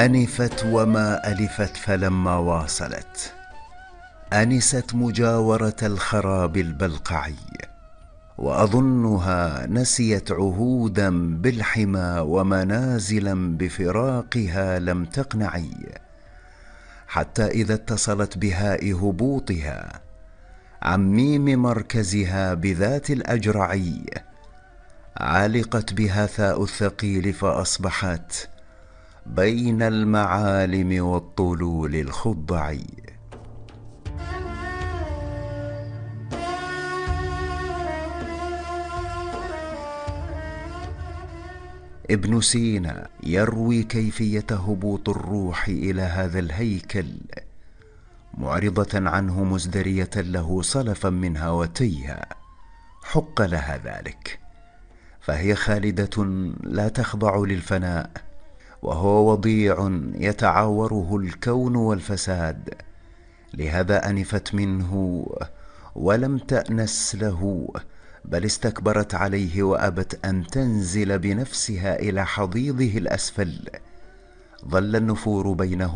أنفت وما ألفت فلما واصلت أنست مجاورة الخراب البلقعي، وأظنها نسيت عهودا بالحمى ومنازلا بفراقها لم تقنعي، حتى إذا اتصلت بهاء هبوطها عن ميم مركزها بذات الأجرعي، علقت بها ثاء الثقيل فأصبحت بين المعالم والطلول الخضعي. ابن سينا يروي كيفية هبوط الروح إلى هذا الهيكل، معرضة عنه مزدرية له صلفا من هوتيها، حق لها ذلك، فهي خالدة لا تخضع للفناء، وهو وضيع يتعاوره الكون والفساد، لهذا أنفت منه ولم تأنس له، بل استكبرت عليه وأبت أن تنزل بنفسها إلى حضيضه الأسفل. ظل النفور بينه